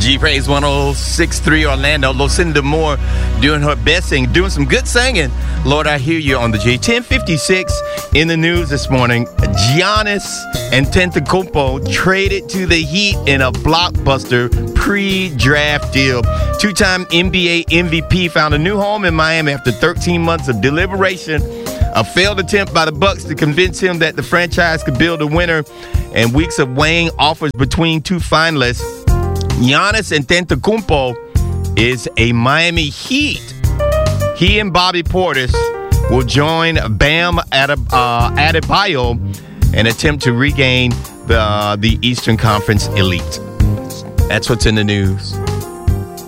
G-Praise 106.3 Orlando. Lucinda Moore doing her best singing, doing some good singing. Lord, I hear you on the G. 10:56 in the news this morning. Giannis Antetokounmpo traded to the Heat in a blockbuster pre-draft deal. Two-time NBA MVP found a new home in Miami after 13 months of deliberation. A failed attempt by the Bucks to convince him that the franchise could build a winner, and weeks of weighing offers between two finalists. Giannis Antetokounmpo is a Miami Heat. He and Bobby Portis will join Bam Adebayo and attempt to regain the Eastern Conference elite. That's what's in the news.